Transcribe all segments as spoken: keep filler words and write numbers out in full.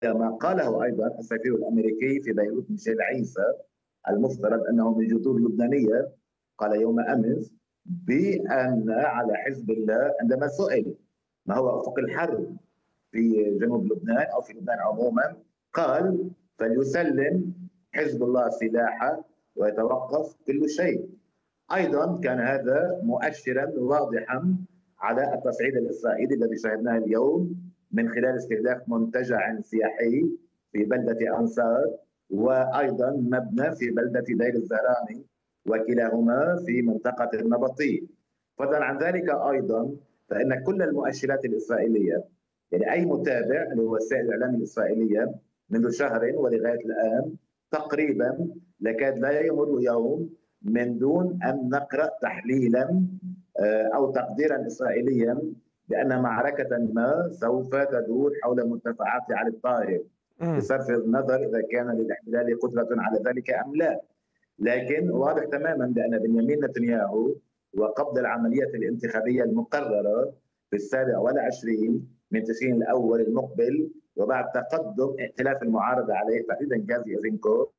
ما قاله أيضا السفير الأمريكي في بيروت ميشيل عيسى، المفترض أنه من جذور لبنانية، قال يوم أمس بأن على حزب الله عندما سئل ما هو أفق الحرب في جنوب لبنان أو في لبنان عموما، قال فليسلم حزب الله سلاحه ويتوقف كل شيء. أيضا كان هذا مؤشرا واضحا على التصعيد الإسرائيلي الذي شاهدناه اليوم من خلال استهداف منتجع سياحي في بلدة أنصار، وأيضا مبنى في بلدة دير الزهراني، وكلاهما في منطقة النبطي. فضلا عن ذلك أيضا فإن كل المؤشرات الإسرائيلية، يعني أي متابع لوسائل الإعلام الإسرائيلية منذ شهر ولغاية الآن تقريبا لكاد لا يمر يوم من دون أن نقرأ تحليلا أو تقديرا إسرائيليا بأن معركة ما سوف تدور حول مرتفعات علي الطاهر، بصرف النظر إذا كان للاحتلال قدرة على ذلك أم لا. لكن واضح تماما بأن بنيامين نتنياهو وقبل العملية الانتخابية المقررة في السابع والعشرين من تشرين الأول المقبل، وبعد تقدم ائتلاف المعارضة عليه تحديدا جازي إيزنكوف،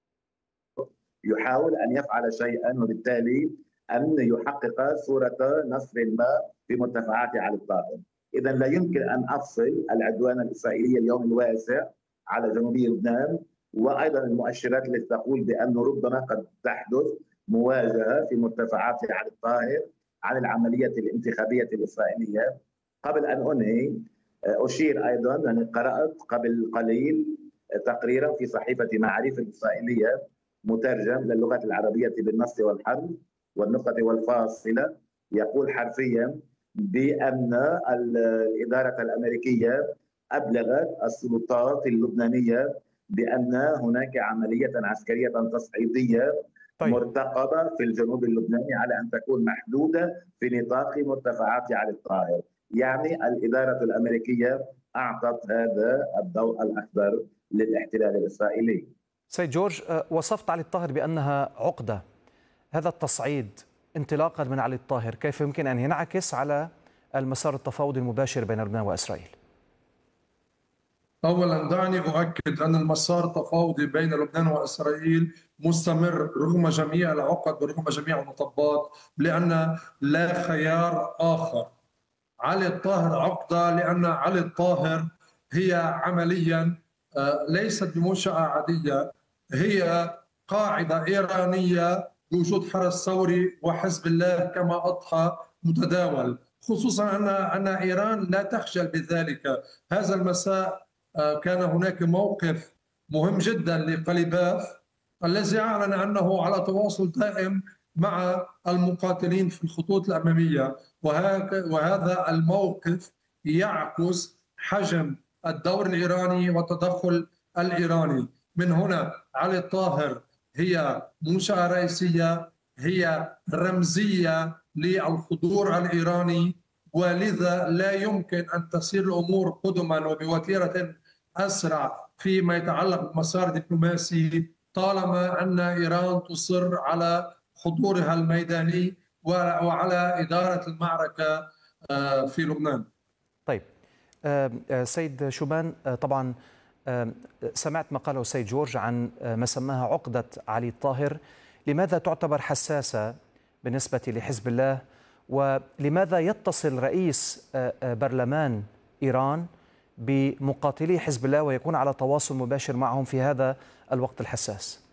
يحاول أن يفعل شيئا وبالتالي أن يحقق صورة نصر ما في مرتفعات علي الطاهر. إذا لا يمكن أن أفصل العدوان الإسرائيلي اليوم الواسع على جنوبي لبنان وأيضا المؤشرات التي تقول بأنه ربما قد تحدث مواجهة في مرتفعات علي الطاهر عن العملية الانتخابية الإسرائيلية. قبل أن أنهي أشير أيضا أن قرأت قبل قليل تقريرا في صحيفة معاريف الإسرائيلية مترجم للغة العربية بالنص والحرف والنقطة والفاصلة، يقول حرفيا بأن الإدارة الأمريكية أبلغت السلطات اللبنانية بأن هناك عملية عسكرية تصعيدية طيب. مرتقبة في الجنوب اللبناني على أن تكون محدودة في نطاق مرتفعات علي الطاهر. يعني الإدارة الأمريكية أعطت هذا الضوء الأخضر للاحتلال الإسرائيلي. سيد جورج، وصفت علي الطاهر بأنها عقدة. هذا التصعيد انطلاقا من علي الطاهر كيف يمكن أن ينعكس على المسار التفاوضي المباشر بين لبنان وإسرائيل؟ أولا دعني أؤكد أن المسار التفاوضي بين لبنان وإسرائيل مستمر رغم جميع العقد ورغم جميع المطبات، لأن لا خيار آخر. علي الطاهر عقدة لأن علي الطاهر هي عمليا ليست بمنشأة عادية، هي قاعدة إيرانية بوجود حرس ثوري وحزب الله كما أضحى متداول، خصوصا أن أن إيران لا تخجل بذلك. هذا المساء كان هناك موقف مهم جدا لقليباف الذي أعلن أنه على تواصل دائم مع المقاتلين في الخطوط الأمامية، وهذا الموقف يعكس حجم الدور الإيراني والتدخل الإيراني. من هنا علي الطاهر هي منشأة رئيسية، هي رمزية للحضور الإيراني، ولذا لا يمكن أن تسير الأمور قدما وبوتيرة أسرع فيما يتعلق بمسار دبلوماسي طالما أن إيران تصر على حضورها الميداني وعلى إدارة المعركة في لبنان. طيب سيد شوبان، طبعا سمعت ما قاله السيد جورج عن ما سماها عقدة علي الطاهر. لماذا تعتبر حساسة بالنسبة لحزب الله، ولماذا يتصل رئيس برلمان إيران بمقاتلي حزب الله ويكون على تواصل مباشر معهم في هذا الوقت الحساس؟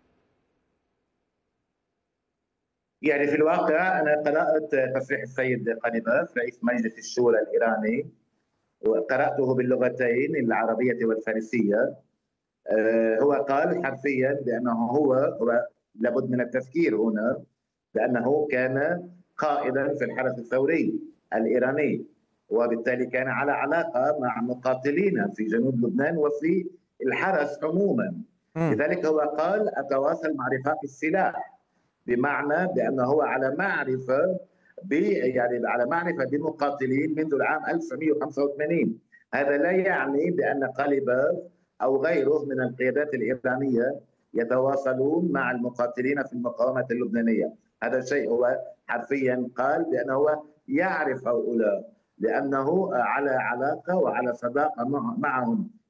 يعني في الواقع أنا قرأت تصريح السيد قليباف رئيس مجلس الشورى الإيراني، وقرأته باللغتين العربية والفارسية. هو قال حرفيا بأنه هو, هو لابد من التذكير هنا بأنه كان قائدا في الحرس الثوري الإيراني، وبالتالي كان على علاقة مع مقاتلين في جنوب لبنان وفي الحرس عموما. لذلك هو قال أتواصل مع رفاق السلاح، بمعنى بأنه هو على معرفة يعني على معرفة بمقاتلين منذ العام ألف وتسعمئة وخمسة وثمانين. هذا لا يعني بأن قليباف أو غيره من القيادات الإيرانية يتواصلون مع المقاتلين في المقاومة اللبنانية. هذا الشيء هو حرفيا قال بأنه يعرف هؤلاء لأنه على علاقة وعلى صداقة معهم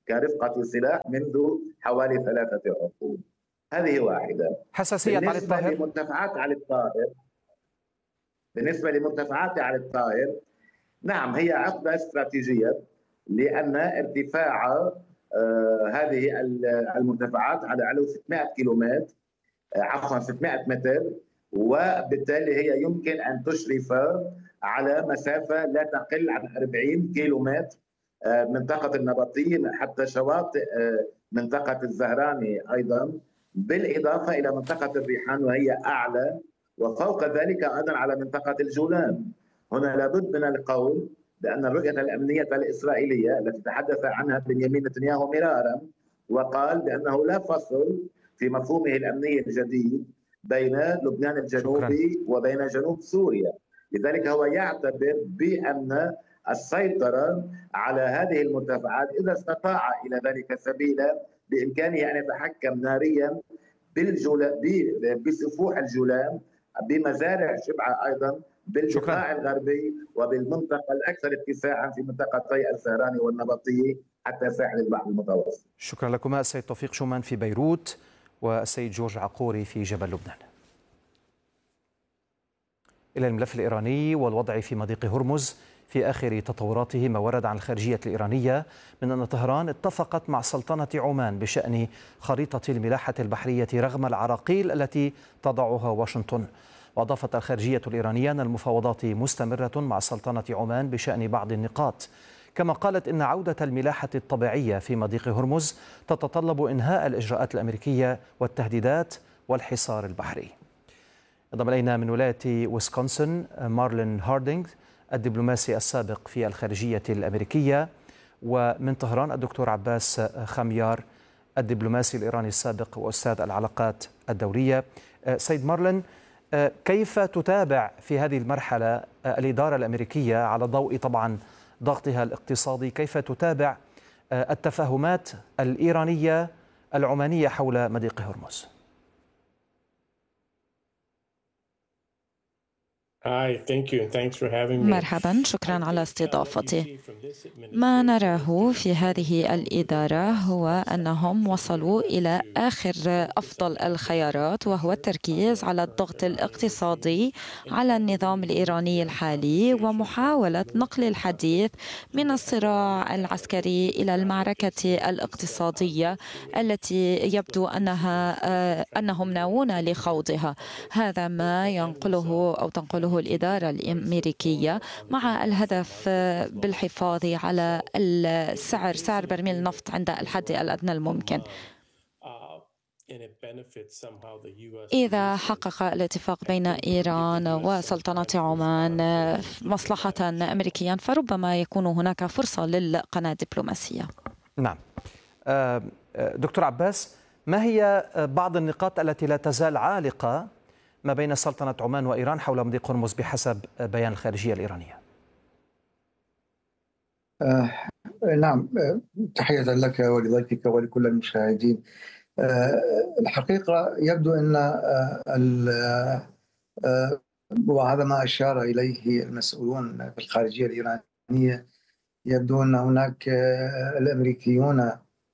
كرفقة سلاح منذ حوالي ثلاثة عقود. هذه واحدة. حساسية علي بالنسبة الطاهر. لمرتفعات علي الطاهر بالنسبة لمرتفعات علي الطاهر نعم، هي عقدة استراتيجية، لأن ارتفاع آه هذه المرتفعات على علو ستمائة كيلومتر، آه عفوا ستمائة متر، وبالتالي هي يمكن أن تشرف على مسافة لا تقل عن أربعين كيلومتر، آه منطقة النبطين حتى شواطئ آه منطقة الزهراني أيضا، بالإضافة إلى منطقة الريحان وهي أعلى، وفوق ذلك أيضا على منطقة الجولان. هنا لابد من القول بأن الرؤية الأمنية الإسرائيلية التي تحدث عنها بنيامين نتنياهو مرارا، وقال بأنه لا فصل في مفهومه الأمني الجديد بين لبنان الجنوبي شكرا. وبين جنوب سوريا، لذلك هو يعتبر بأن السيطرة على هذه المرتفعات إذا استطاع إلى ذلك سبيلا بإمكانه أن يتحكم ناريا بالجولان، بسفوح الجولان، بمزارع شبعة أيضا، بالبقاع الغربي، وبالمنطقة الأكثر اتساعا في منطقتي الزهراني والنبطية حتى ساحل البحر المتوسط. شكرا لكما السيد توفيق شومان في بيروت والسيد جورج عقوري في جبل لبنان. إلى الملف الإيراني والوضع في مضيق هرمز. في آخر تطوراته ما ورد عن الخارجية الإيرانية من أن طهران اتفقت مع سلطنة عمان بشأن خريطة الملاحة البحرية رغم العراقيل التي تضعها واشنطن. وأضافت الخارجية الإيرانية أن المفاوضات مستمرة مع سلطنة عمان بشأن بعض النقاط، كما قالت إن عودة الملاحة الطبيعية في مضيق هرمز تتطلب إنهاء الإجراءات الأمريكية والتهديدات والحصار البحري. انضم إلينا من ولاية ويسكونسن مارلين هاردينغ الدبلوماسي السابق في الخارجية الأمريكية، ومن طهران الدكتور عباس خميار الدبلوماسي الإيراني السابق وأستاذ العلاقات الدولية. سيد مارلين، كيف تتابع في هذه المرحلة الإدارة الأمريكية على ضوء طبعا ضغطها الاقتصادي، كيف تتابع التفاهمات الإيرانية العمانية حول مضيق هرمز؟ مرحبا، شكرا على استضافتي. ما نراه في هذه الإدارة هو أنهم وصلوا إلى آخر أفضل الخيارات، وهو التركيز على الضغط الاقتصادي على النظام الإيراني الحالي ومحاولة نقل الحديث من الصراع العسكري إلى المعركة الاقتصادية التي يبدو أنها أنهم ناوون لخوضها. هذا ما ينقله أو تنقله الإدارة الأمريكية مع الهدف بالحفاظ على السعر سعر برميل النفط عند الحد الأدنى الممكن. إذا حقق الاتفاق بين إيران وسلطنة عمان مصلحة أمريكيا فربما يكون هناك فرصة للقناة الدبلوماسية. نعم. دكتور عباس، ما هي بعض النقاط التي لا تزال عالقة ما بين سلطنة عمان وإيران حول مضيق هرمز بحسب بيان الخارجية الإيرانية؟ آه نعم، تحية لك ولضيفك ولكل المشاهدين. آه الحقيقة يبدو أن آه آه وهذا ما أشار إليه المسؤولون في الخارجية الإيرانية، يبدو أن هناك آه الأمريكيون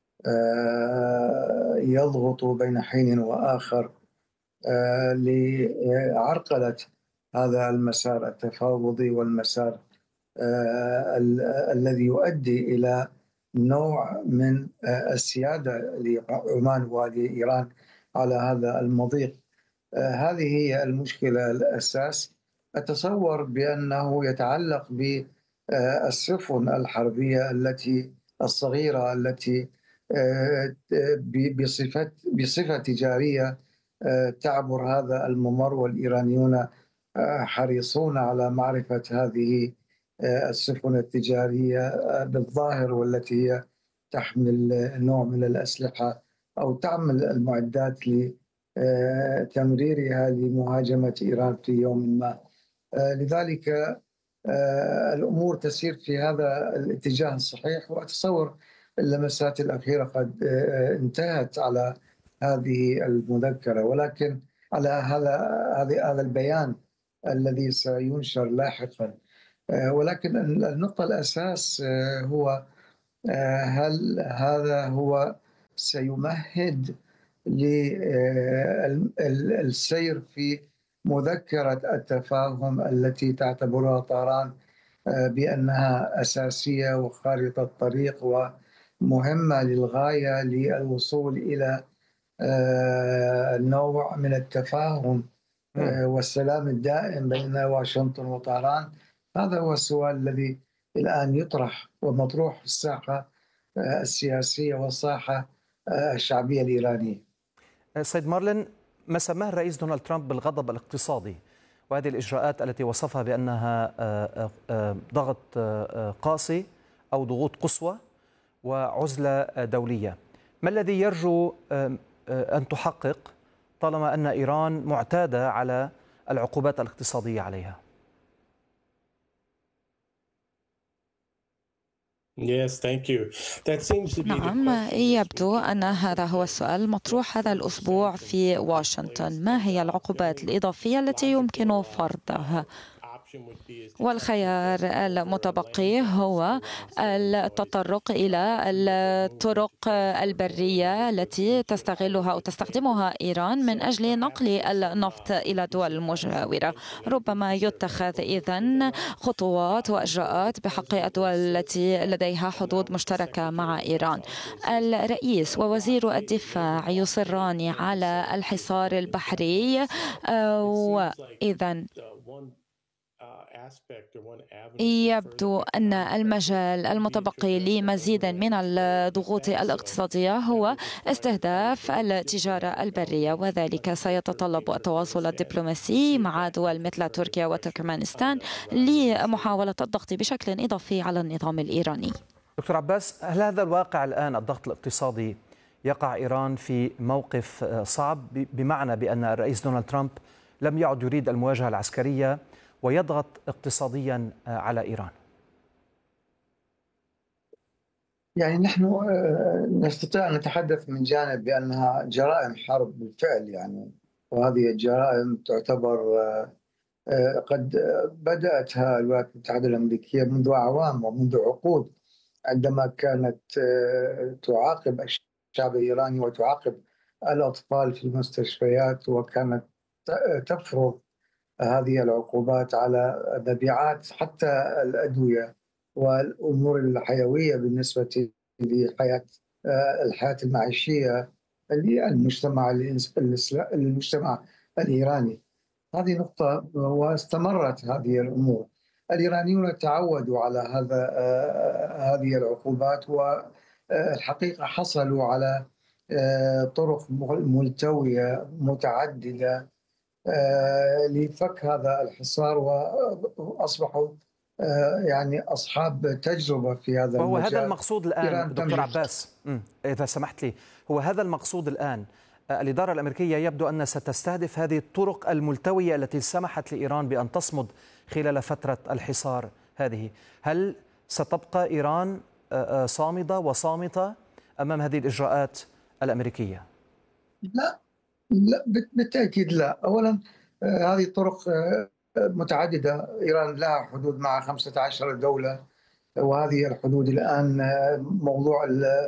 آه يضغطوا بين حين وآخر آه لعرقلة هذا المسار التفاوضي والمسار آه ال الذي يؤدي إلى نوع من آه السيادة لعمان ولإيران على هذا المضيق. آه هذه هي المشكلة الأساس. أتصور بأنه يتعلق بالسفن الحربية التي الصغيرة التي آه بصفة بصفة تجارية تعبر هذا الممر، والإيرانيون حريصون على معرفة هذه السفن التجارية بالظاهر، والتي هي تحمل نوع من الأسلحة أو تعمل المعدات لتمريرها لمهاجمة إيران في يوم ما. لذلك الأمور تسير في هذا الاتجاه الصحيح، وأتصور اللمسات الأخيرة قد انتهت على هذه المذكرة، ولكن على هذا هذا البيان الذي سينشر لاحقا. ولكن النقطة الأساس هو هل هذا هو سيمهد للسير في مذكرة التفاهم التي تعتبرها طهران بأنها أساسية وخارطة طريق ومهمة للغاية للوصول إلى نوع من التفاهم والسلام الدائم بين واشنطن وطهران؟ هذا هو السؤال الذي الآن يطرح ومطروح في الساحة السياسية والساحة الشعبية الإيرانية. سيد مارلين، ما سماه الرئيس دونالد ترامب بالغضب الاقتصادي وهذه الإجراءات التي وصفها بأنها ضغط قاسي أو ضغوط قصوى وعزلة دولية، ما الذي يرجو أن تحقق طالما أن إيران معتادة على العقوبات الاقتصادية عليها؟ نعم، يبدو أن هذا هو السؤال المطروح هذا الأسبوع في واشنطن. ما هي العقوبات الإضافية التي يمكن فرضها؟ والخيار المتبقي هو التطرق إلى الطرق البرية التي تستغلها أو تستخدمها إيران من أجل نقل النفط إلى دول المجاورة. ربما يتخذ إذن خطوات وإجراءات بحق الدول التي لديها حدود مشتركة مع إيران. الرئيس ووزير الدفاع يصران على الحصار البحري، وإذن يبدو أن المجال المتبقي لمزيد من الضغوط الاقتصادية هو استهداف التجارة البرية، وذلك سيتطلب التواصل الدبلوماسي مع دول مثل تركيا وتركمانستان لمحاولة الضغط بشكل إضافي على النظام الإيراني. دكتور عباس، هل هذا الواقع الآن الضغط الاقتصادي يقع إيران في موقف صعب، بمعنى بأن الرئيس دونالد ترامب لم يعد يريد المواجهة العسكرية ويضغط اقتصاديا على إيران؟ يعني نحن نستطيع أن نتحدث من جانب بأنها جرائم حرب بالفعل، يعني وهذه الجرائم تعتبر قد بدأتها الولايات المتحدة الأمريكية منذ أعوام ومنذ عقود، عندما كانت تعاقب الشعب الإيراني وتعاقب الأطفال في المستشفيات، وكانت تفرض هذه العقوبات على مبيعات حتى الأدوية والأمور الحيوية بالنسبة لحياة الحياة المعيشية للمجتمع المجتمع الإيراني. هذه نقطة، واستمرت هذه الأمور. الإيرانيون تعودوا على هذا هذه العقوبات، والحقيقة حصلوا على طرق ملتوية متعددة لفك هذا الحصار، وأصبحوا يعني أصحاب تجربة في هذا المجال. وهو هذا المقصود الآن دكتور عباس، إذا سمحت لي، هو هذا المقصود الآن. الإدارة الأمريكية يبدو أنها ستستهدف هذه الطرق الملتوية التي سمحت لإيران بأن تصمد خلال فترة الحصار هذه. هل ستبقى إيران صامدة وصامتة أمام هذه الإجراءات الأمريكية؟ لا لا بالتأكيد لا. أولا هذه الطرق متعددة، إيران لها حدود مع خمسة عشر دولة، وهذه الحدود الآن موضوع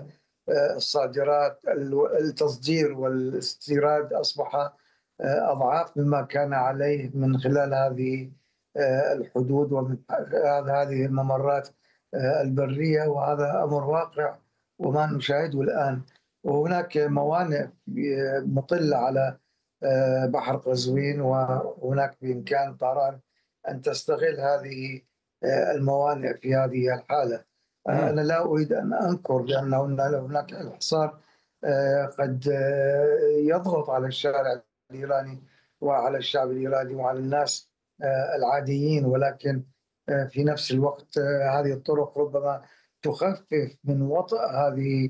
الصادرات التصدير والاستيراد أصبح أضعاف مما كان عليه من خلال هذه الحدود ومن هذه الممرات البرية، وهذا أمر واقع وما نشاهده الآن. وهناك موانئ مطلة على بحر قزوين، وهناك بإمكان طهران أن تستغل هذه الموانئ في هذه الحالة. أنا لا أريد أن أنكر بأن هناك الحصار قد يضغط على الشارع الإيراني وعلى الشعب الإيراني وعلى الناس العاديين، ولكن في نفس الوقت هذه الطرق ربما تخفف من وطأ هذه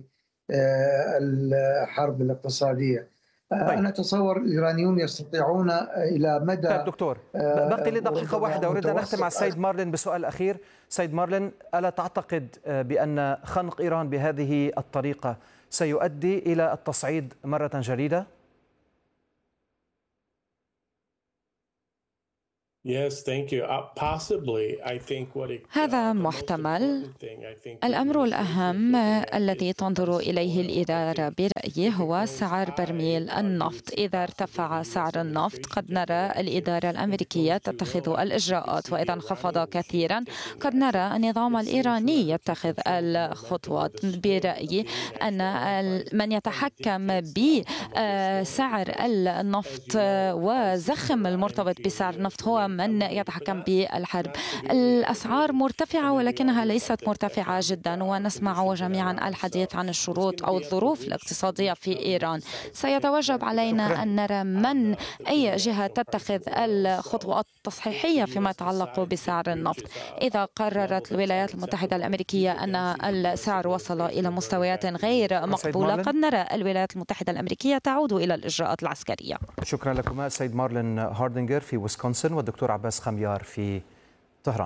الحرب الاقتصادية. طيب. أنا أتصور الإيرانيون يستطيعون إلى مدى. طيب دكتور، باقي لي دقيقة واحدة، أريد أن أختم مع السيد مارلين بسؤال أخير. سيد مارلين، ألا تعتقد بأن خنق إيران بهذه الطريقة سيؤدي إلى التصعيد مرة جديدة؟ هذا محتمل. الأمر الأهم الذي تنظر إليه الإدارة برأيي هو سعر برميل النفط. إذا ارتفع سعر النفط قد نرى الإدارة الأمريكية تتخذ الإجراءات، وإذا انخفض كثيرا قد نرى النظام الإيراني يتخذ الخطوات. برأيي أن من يتحكم بسعر النفط وزخم المرتبط بسعر النفط هو من يتحكم بالحرب. الأسعار مرتفعة ولكنها ليست مرتفعة جدا، ونسمع جميعا الحديث عن الشروط أو الظروف الاقتصادية في إيران. سيتوجب علينا أن نرى من أي جهة تتخذ الخطوات التصحيحية فيما يتعلق بسعر النفط. إذا قررت الولايات المتحدة الأمريكية أن السعر وصل إلى مستويات غير مقبولة قد نرى الولايات المتحدة الأمريكية تعود إلى الإجراءات العسكرية. شكرا لكما السيد مارلين هاردينغر في ويسكونسن والدكتور عباس خميار في طهران.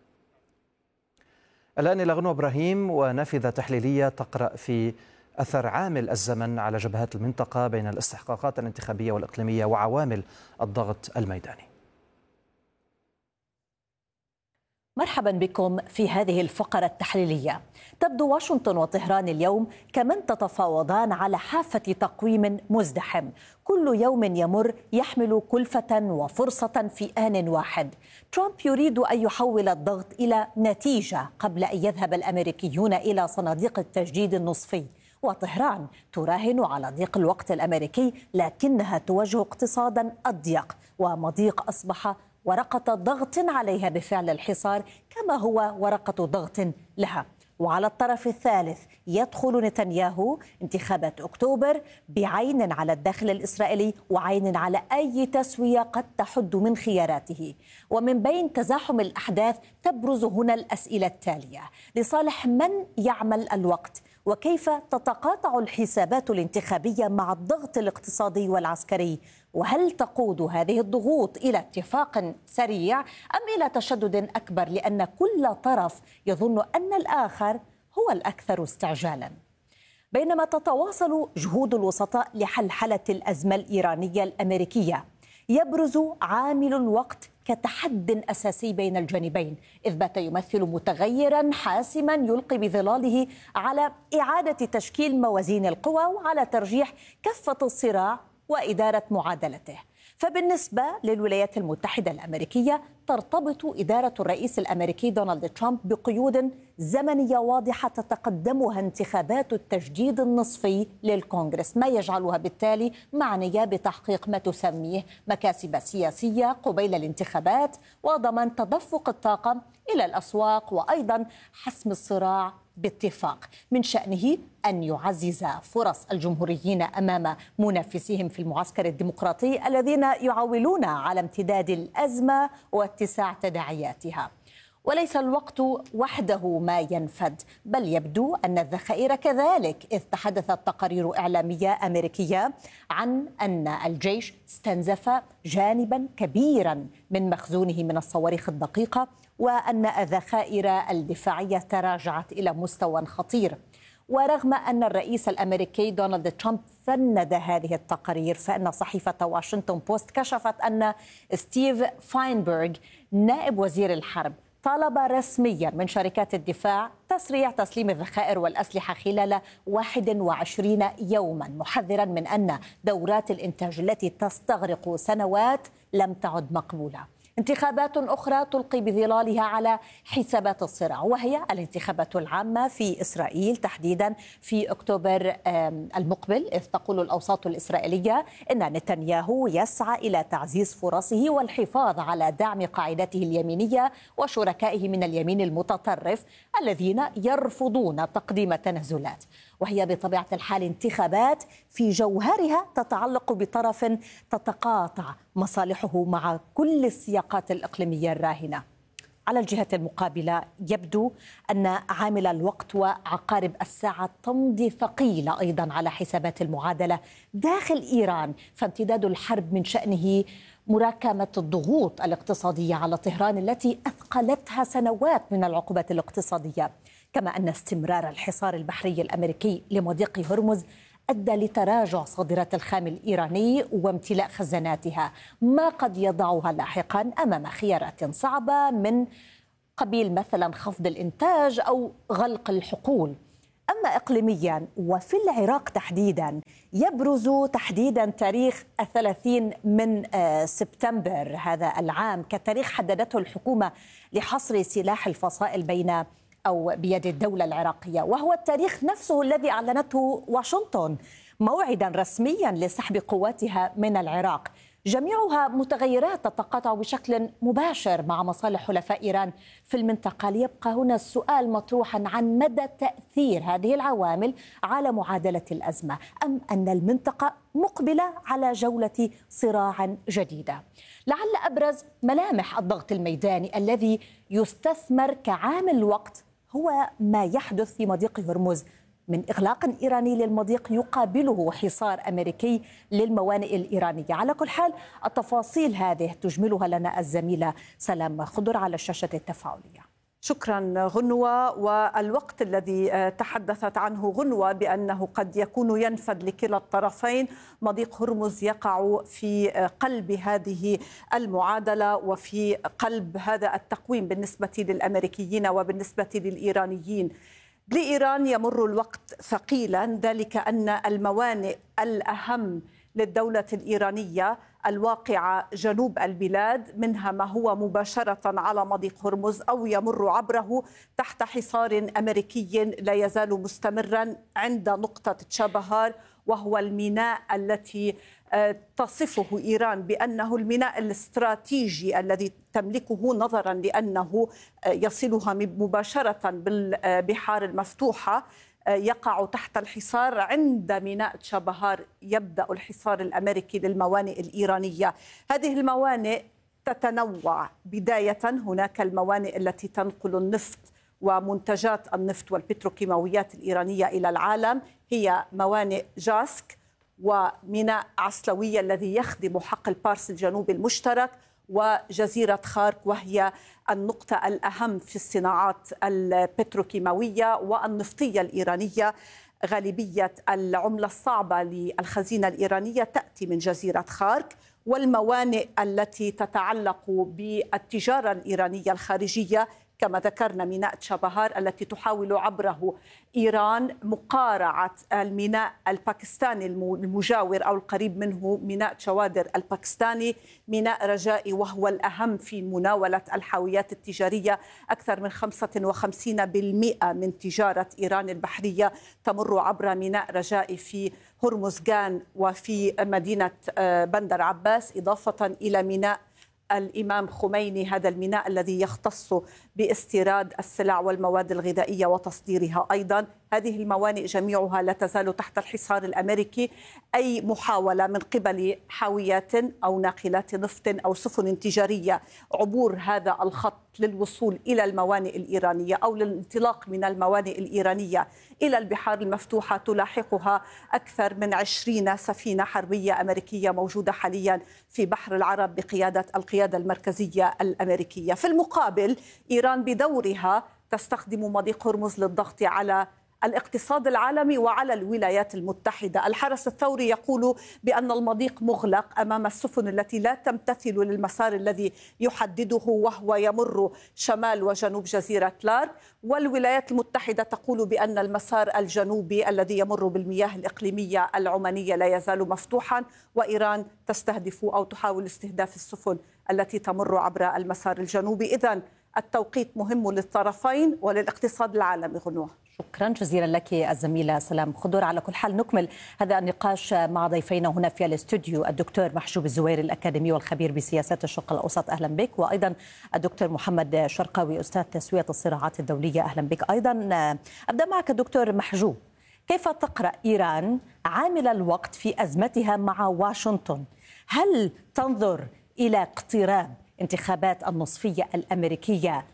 الآن إلى غنوة إبراهيم ونافذة تحليلية تقرأ في أثر عامل الزمن على جبهات المنطقة بين الاستحقاقات الانتخابية والإقليمية وعوامل الضغط الميداني. مرحبا بكم في هذه الفقرة التحليلية. تبدو واشنطن وطهران اليوم كمن تتفاوضان على حافة تقويم مزدحم، كل يوم يمر يحمل كلفة وفرصة في آن واحد. ترامب يريد أن يحول الضغط إلى نتيجة قبل أن يذهب الأمريكيون إلى صناديق التجديد النصفي، وطهران تراهن على ضيق الوقت الأمريكي لكنها تواجه اقتصادا أضيق، ومضيق أصبح ورقة ضغط عليها بفعل الحصار كما هو ورقة ضغط لها. وعلى الطرف الثالث يدخل نتنياهو انتخابات أكتوبر بعين على الداخل الإسرائيلي وعين على أي تسوية قد تحد من خياراته. ومن بين تزاحم الأحداث تبرز هنا الأسئلة التالية: لصالح من يعمل الوقت؟ وكيف تتقاطع الحسابات الانتخابية مع الضغط الاقتصادي والعسكري؟ وهل تقود هذه الضغوط إلى اتفاق سريع أم إلى تشدد أكبر، لأن كل طرف يظن أن الآخر هو الأكثر استعجالا؟ بينما تتواصل جهود الوسطاء لحلحلة الأزمة الإيرانية الأمريكية، يبرز عامل الوقت كتحد أساسي بين الجانبين، إذ بات يمثل متغيرا حاسما يلقي بظلاله على إعادة تشكيل موازين القوى وعلى ترجيح كفة الصراع وإدارة معادلته. فبالنسبة للولايات المتحدة الأمريكية ترتبط إدارة الرئيس الأمريكي دونالد ترامب بقيود زمنية واضحة تتقدمها انتخابات التجديد النصفي للكونغرس، ما يجعلها بالتالي معنية بتحقيق ما تسميه مكاسب سياسية قبيل الانتخابات وضمان تدفق الطاقة إلى الأسواق، وأيضا حسم الصراع باتفاق من شأنه أن يعزز فرص الجمهوريين أمام منافسيهم في المعسكر الديمقراطي الذين يعولون على امتداد الأزمة واتساع تداعياتها. وليس الوقت وحده ما ينفد، بل يبدو أن الذخائر كذلك، إذ تحدثت تقارير إعلامية أمريكية عن أن الجيش استنزف جانبا كبيرا من مخزونه من الصواريخ الدقيقة، وأن الذخائر الدفاعية تراجعت إلى مستوى خطير. ورغم أن الرئيس الأمريكي دونالد ترامب فند هذه التقارير، فإن صحيفة واشنطن بوست كشفت أن ستيف فاينبرغ نائب وزير الحرب طلب رسميا من شركات الدفاع تسريع تسليم الذخائر والأسلحة خلال واحد وعشرين يوما، محذرا من أن دورات الإنتاج التي تستغرق سنوات لم تعد مقبولة. انتخابات أخرى تلقي بظلالها على حسابات الصراع، وهي الانتخابات العامة في إسرائيل تحديدا في أكتوبر المقبل، إذ تقول الأوساط الإسرائيلية إن نتنياهو يسعى إلى تعزيز فرصه والحفاظ على دعم قاعدته اليمينية وشركائه من اليمين المتطرف الذين يرفضون تقديم تنازلات. وهي بطبيعة الحال انتخابات في جوهرها تتعلق بطرف تتقاطع مصالحه مع كل السياقات الإقليمية الراهنة. على الجهة المقابلة يبدو أن عامل الوقت وعقارب الساعة تمضي ثقيلة أيضا على حسابات المعادلة داخل إيران، فامتداد الحرب من شأنه مراكمة الضغوط الاقتصادية على طهران التي أثقلتها سنوات من العقوبات الاقتصادية، كما أن استمرار الحصار البحري الأمريكي لمضيق هرمز أدى لتراجع صادرات الخام الإيراني وامتلاء خزاناتها، ما قد يضعها لاحقا أمام خيارات صعبة من قبيل مثلا خفض الإنتاج أو غلق الحقول. أما إقليميا وفي العراق تحديدا، يبرز تحديدا تاريخ الثلاثين من سبتمبر هذا العام كتاريخ حددته الحكومة لحصر سلاح الفصائل بين أو بيد الدولة العراقية، وهو التاريخ نفسه الذي أعلنته واشنطن موعدا رسميا لسحب قواتها من العراق، جميعها متغيرات تتقاطع بشكل مباشر مع مصالح حلفاء إيران في المنطقة. ليبقى هنا السؤال مطروحا عن مدى تأثير هذه العوامل على معادلة الأزمة، أم أن المنطقة مقبلة على جولة صراع جديدة. لعل أبرز ملامح الضغط الميداني الذي يستثمر كعامل وقت هو ما يحدث في مضيق هرمز، من إغلاق إيراني للمضيق يقابله حصار أمريكي للموانئ الإيرانية. على كل حال التفاصيل هذه تجملها لنا الزميلة سلام خضر على الشاشة التفاعلية. شكرا غنوة. والوقت الذي تحدثت عنه غنوة بأنه قد يكون ينفد لكلا الطرفين، مضيق هرمز يقع في قلب هذه المعادلة وفي قلب هذا التقويم بالنسبة للأمريكيين وبالنسبة للإيرانيين. لإيران يمر الوقت ثقيلا، ذلك أن الموانئ الأهم للدولة الإيرانية الواقعة جنوب البلاد، منها ما هو مباشرة على مضيق هرمز أو يمر عبره تحت حصار أمريكي لا يزال مستمرا عند نقطة تشابهار، وهو الميناء التي تصفه إيران بأنه الميناء الاستراتيجي الذي تملكه، نظرا لأنه يصلها مباشرة بالبحار المفتوحة. يقع تحت الحصار عند ميناء تشابهار، يبدأ الحصار الأمريكي للموانئ الإيرانية. هذه الموانئ تتنوع، بداية هناك الموانئ التي تنقل النفط ومنتجات النفط والبتروكيماويات الإيرانية إلى العالم، هي موانئ جاسك وميناء عسلوية الذي يخدم حقل بارس الجنوبي المشترك، وجزيرة خارك وهي النقطة الأهم في الصناعات البتروكيماوية والنفطية الإيرانية. غالبية العملة الصعبة للخزينة الإيرانية تأتي من جزيرة خارك، والموانئ التي تتعلق بالتجارة الإيرانية الخارجية كما ذكرنا ميناء تشابهار التي تحاول عبره إيران مقارعة الميناء الباكستاني المجاور أو القريب منه، ميناء شوادر الباكستاني، ميناء رجائي وهو الأهم في مناولة الحاويات التجارية. أكثر من خمسة وخمسين بالمئة من تجارة إيران البحرية تمر عبر ميناء رجائي في هرمزغان وفي مدينة بندر عباس، إضافة إلى ميناء الإمام خميني، هذا الميناء الذي يختص باستيراد السلع والمواد الغذائية وتصديرها أيضا. هذه الموانئ جميعها لا تزال تحت الحصار الأمريكي. أي محاولة من قبل حاويات أو ناقلات نفط أو سفن تجارية عبور هذا الخط للوصول إلى الموانئ الإيرانية أو للانطلاق من الموانئ الإيرانية إلى البحار المفتوحة تلاحقها أكثر من عشرين سفينة حربية أمريكية موجودة حاليا في بحر العرب بقيادة القيادة المركزية الأمريكية. في المقابل إيران بدورها تستخدم مضيق هرمز للضغط على الاقتصاد العالمي وعلى الولايات المتحدة. الحرس الثوري يقول بأن المضيق مغلق أمام السفن التي لا تمتثل للمسار الذي يحدده وهو يمر شمال وجنوب جزيرة لارك، والولايات المتحدة تقول بأن المسار الجنوبي الذي يمر بالمياه الإقليمية العمانية لا يزال مفتوحا، وإيران تستهدف أو تحاول استهداف السفن التي تمر عبر المسار الجنوبي. إذن التوقيت مهم للطرفين وللاقتصاد العالمي. غنوة، شكرا جزيلا لك الزميلة سلام خضر. على كل حال نكمل هذا النقاش مع ضيفينا هنا في الاستوديو، الدكتور محجوب الزويري الأكاديمي والخبير بسياسات الشرق الأوسط، أهلا بك، وأيضا الدكتور محمد شرقاوي أستاذ تسوية الصراعات الدولية، أهلا بك أيضا. أبدأ معك دكتور محجوب، كيف تقرأ إيران عامل الوقت في أزمتها مع واشنطن؟ هل تنظر إلى اقتراب انتخابات النصفية الأمريكية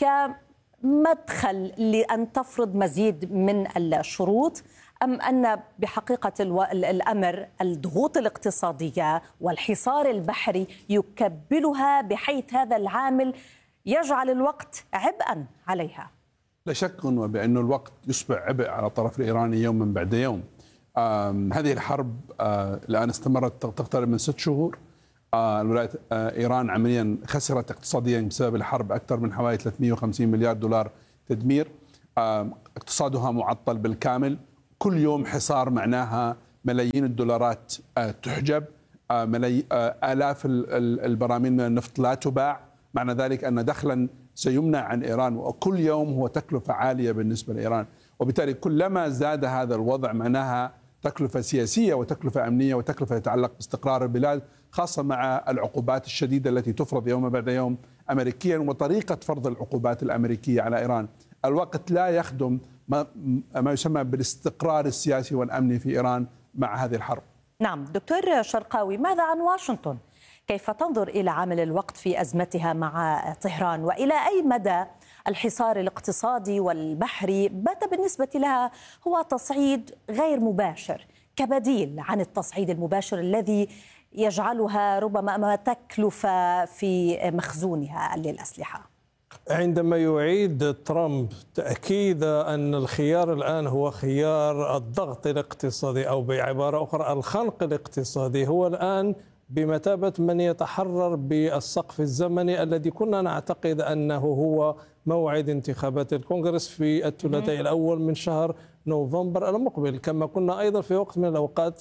كمدخل لأن تفرض مزيد من الشروط، أم أن بحقيقة الأمر الضغوط الاقتصادية والحصار البحري يكبلها بحيث هذا العامل يجعل الوقت عبئا عليها؟ لا شك بأن الوقت يصبح عبء على الطرف الإيراني يوما بعد يوم. هذه الحرب الآن استمرت تقترب من ست شهور. الولايات إيران عمليا خسرت اقتصاديا بسبب الحرب أكثر من حوالي ثلاثمئة وخمسين مليار دولار تدمير. اقتصادها معطل بالكامل، كل يوم حصار معناها ملايين الدولارات تحجب، ملاي... آلاف البراميل من النفط لا تباع، معنى ذلك أن دخلا سيمنع عن إيران، وكل يوم هو تكلفة عالية بالنسبة لإيران. وبالتالي كلما زاد هذا الوضع معناها تكلفة سياسية وتكلفة أمنية وتكلفة تتعلق باستقرار البلاد، خاصة مع العقوبات الشديدة التي تفرض يوم بعد يوم أمريكيا وطريقة فرض العقوبات الأمريكية على إيران. الوقت لا يخدم ما, ما يسمى بالاستقرار السياسي والأمني في إيران مع هذه الحرب. نعم دكتور شرقاوي، ماذا عن واشنطن؟ كيف تنظر إلى عامل الوقت في أزمتها مع طهران، وإلى أي مدى الحصار الاقتصادي والبحري بات بالنسبة لها هو تصعيد غير مباشر كبديل عن التصعيد المباشر الذي يجعلها ربما أمام تكلفة في مخزونها للأسلحة؟ عندما يعيد ترامب تأكيد أن الخيار الآن هو خيار الضغط الاقتصادي، أو بعبارة أخرى الخنق الاقتصادي، هو الآن بمثابة من يتحرر بالسقف الزمني الذي كنا نعتقد أنه هو موعد انتخابات الكونغرس في الثلاثاء الأول من شهر نوفمبر المقبل، كما كنا أيضا في وقت من الأوقات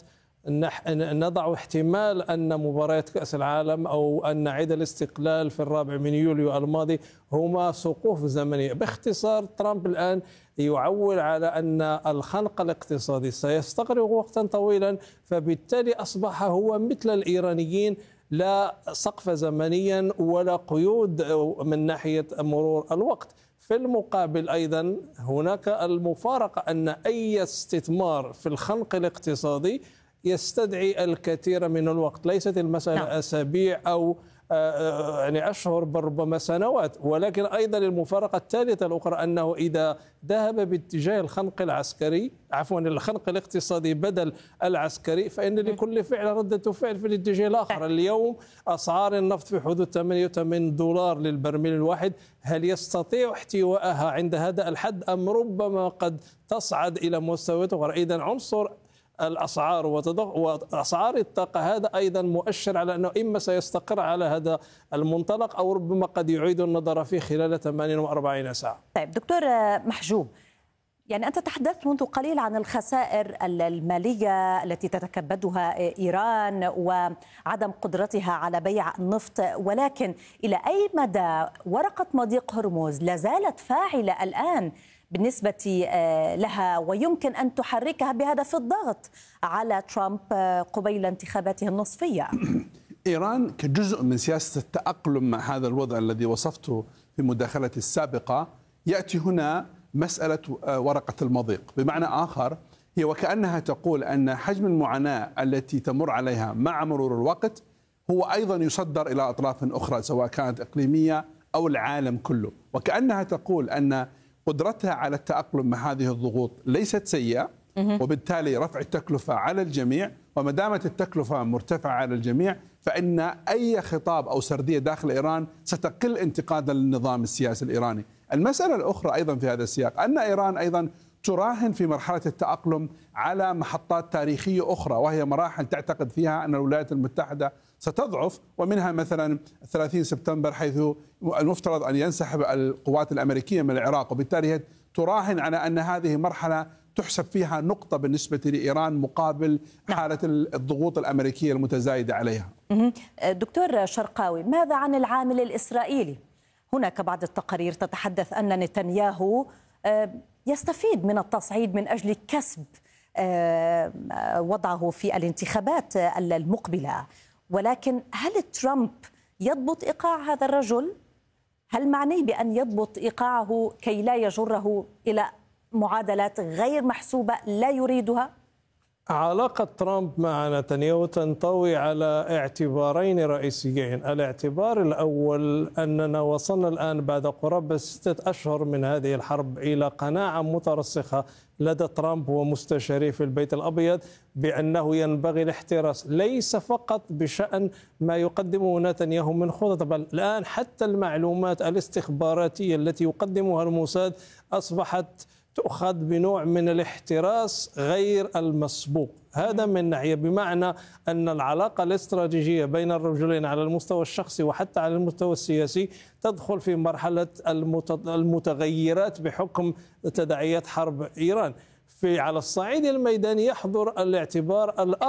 نضع احتمال أن مباريات كأس العالم أو أن عيد الاستقلال في الرابع من يوليو الماضي هما سقوف زمنية. باختصار ترامب الآن يعول على أن الخنق الاقتصادي سيستغرق وقتا طويلا، فبالتالي أصبح هو مثل الإيرانيين لا سقف زمنيا ولا قيود من ناحية مرور الوقت. في المقابل أيضا هناك المفارقة أن أي استثمار في الخنق الاقتصادي يستدعي الكثير من الوقت، ليست المسألة نعم. أسابيع أو يعني أشهر بل ربما سنوات. ولكن أيضا المفارقة الثالثة الأخرى أنه إذا ذهب باتجاه الخنق العسكري عفوا الخنق الاقتصادي بدل العسكري، فإن لكل فعل ردة فعل في الاتجاه الآخر. اليوم أسعار النفط في حدود ثمانية وثمانين دولار للبرميل الواحد، هل يستطيع احتوائها عند هذا الحد أم ربما قد تصعد إلى مستويات أخرى؟ إذن عنصر الأسعار وأسعار الطاقة هذا أيضا مؤشر على أنه إما سيستقر على هذا المنطلق أو ربما قد يعيد النظر فيه خلال ثمانية وأربعين ساعة. طيب دكتور محجوب، يعني أنت تحدثت منذ قليل عن الخسائر المالية التي تتكبدها إيران وعدم قدرتها على بيع النفط، ولكن إلى أي مدى ورقة مضيق هرمز لا زالت فاعلة الآن بالنسبة لها ويمكن أن تحركها بهدف الضغط على ترامب قبيل انتخاباته النصفية؟ إيران كجزء من سياسة التأقلم مع هذا الوضع الذي وصفته في مداخلتي السابقة، يأتي هنا مسألة ورقة المضيق. بمعنى آخر هي وكأنها تقول أن حجم المعاناة التي تمر عليها مع مرور الوقت هو أيضا يصدر إلى أطراف أخرى سواء كانت إقليمية أو العالم كله، وكأنها تقول أن قدرتها على التأقلم مع هذه الضغوط ليست سيئة، وبالتالي رفع التكلفة على الجميع، وما دامت التكلفة مرتفعة على الجميع فإن أي خطاب أو سردية داخل إيران ستقل انتقادا للنظام السياسي الإيراني. المسألة الأخرى أيضا في هذا السياق أن إيران أيضا تراهن في مرحلة التأقلم على محطات تاريخية أخرى، وهي مراحل تعتقد فيها أن الولايات المتحدة ستضعف، ومنها مثلا ثلاثين سبتمبر حيث المفترض أن ينسحب القوات الأمريكية من العراق، وبالتالي تراهن على أن هذه مرحلة تحسب فيها نقطة بالنسبة لإيران مقابل حالة الضغوط الأمريكية المتزايدة عليها. دكتور شرقاوي، ماذا عن العامل الإسرائيلي؟ هناك بعض التقارير تتحدث أن نتنياهو يستفيد من التصعيد من أجل كسب وضعه في الانتخابات المقبلة، ولكن هل ترامب يضبط إيقاع هذا الرجل؟ هل معني بأن يضبط إيقاعه كي لا يجره إلى معادلات غير محسوبة لا يريدها؟ علاقة ترامب مع نتنياهو تنطوي على اعتبارين رئيسيين. الاعتبار الأول أننا وصلنا الآن بعد قرابة ستة أشهر من هذه الحرب إلى قناعة مترسخة لدى ترامب ومستشاريه في البيت الأبيض بأنه ينبغي الاحتراس، ليس فقط بشأن ما يقدمه نتنياهو من خطط، بل الآن حتى المعلومات الاستخباراتية التي يقدمها الموساد أصبحت تؤخذ بنوع من الاحتراس غير المسبوق. هذا من ناحية، بمعنى أن العلاقة الاستراتيجية بين الرجلين على المستوى الشخصي وحتى على المستوى السياسي تدخل في مرحلة المتغيرات بحكم تداعيات حرب إيران. في على الصعيد الميداني يحضر الاعتبار الآخر